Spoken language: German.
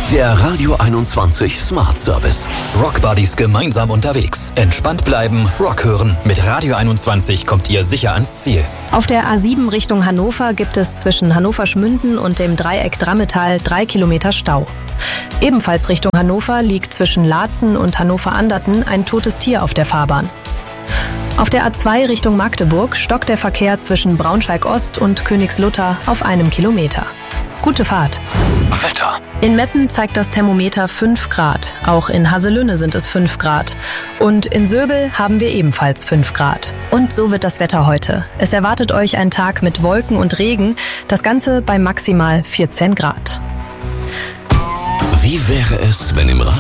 Der Radio 21 Smart Service. Rockbuddies gemeinsam unterwegs. Entspannt bleiben, Rock hören. Mit Radio 21 kommt ihr sicher ans Ziel. Auf der A7 Richtung Hannover gibt es zwischen Hannover-Schmünden und dem Dreieck Drammetal 3 Kilometer Stau. Ebenfalls Richtung Hannover liegt zwischen Laatzen und Hannover-Anderten ein totes Tier auf der Fahrbahn. Auf der A2 Richtung Magdeburg stockt der Verkehr zwischen Braunschweig-Ost und Königslutter auf 1 Kilometer. Gute Fahrt. Wetter. In Metten zeigt das Thermometer 5 Grad. Auch in Haselünne sind es 5 Grad. Und in Söbel haben wir ebenfalls 5 Grad. Und so wird das Wetter heute. Es erwartet euch ein Tag mit Wolken und Regen. Das Ganze bei maximal 14 Grad. Wie wäre es, wenn im